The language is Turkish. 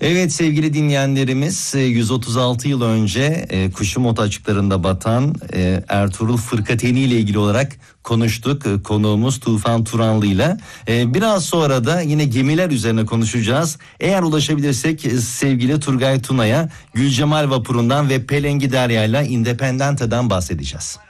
Evet sevgili dinleyenlerimiz, 136 yıl önce Kuşumot açıklarında batan Ertuğrul Fırkateyni ile ilgili olarak konuştuk. Konuğumuz Tufan Turanlı ile. Biraz sonra da yine gemiler üzerine konuşacağız. Eğer ulaşabilirsek sevgili Turgay Tuna'ya Gülcemal Vapuru'ndan ve Pelengi Derya'yla Independente'den bahsedeceğiz.